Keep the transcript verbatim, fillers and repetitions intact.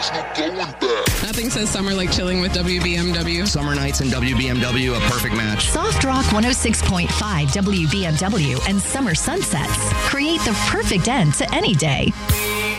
There's no going back. Nothing says summer like chilling with W B M W. Summer nights in W B M W, a perfect match. Soft Rock one oh six point five W B M W and Summer Sunsets create the perfect end to any day.